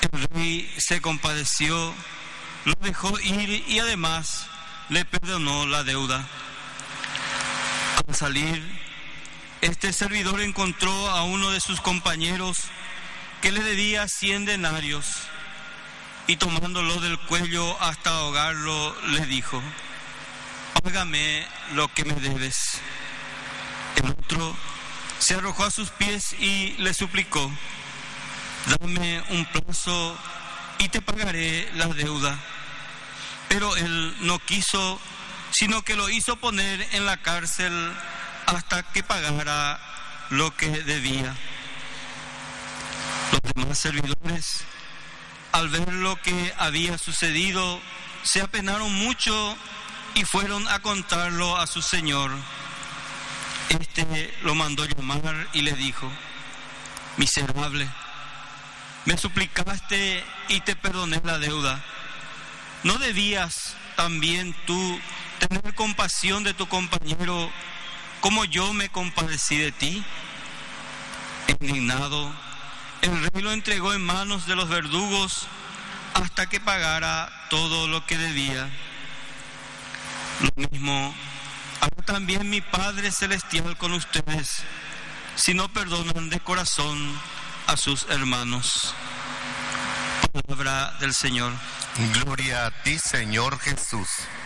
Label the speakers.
Speaker 1: El rey se compadeció, lo dejó ir y además le perdonó la deuda. Al salir, este servidor encontró a uno de sus compañeros que le debía 100 denarios y tomándolo del cuello hasta ahogarlo, le dijo: págame lo que me debes. El otro se arrojó a sus pies y le suplicó: dame un plazo y te pagaré la deuda. Pero él no quiso, sino que lo hizo poner en la cárcel hasta que pagara lo que debía. Los demás servidores, al ver lo que había sucedido, se apenaron mucho y fueron a contarlo a su señor. Este lo mandó llamar y le dijo: miserable, me suplicaste y te perdoné la deuda. ¿No debías también tú tener compasión de tu compañero como yo me compadecí de ti? Indignado, el rey lo entregó en manos de los verdugos hasta que pagara todo lo que debía. Lo mismo hará también mi Padre Celestial con ustedes, si no perdonan de corazón a sus hermanos. Palabra del Señor.
Speaker 2: Gloria a ti, Señor Jesús.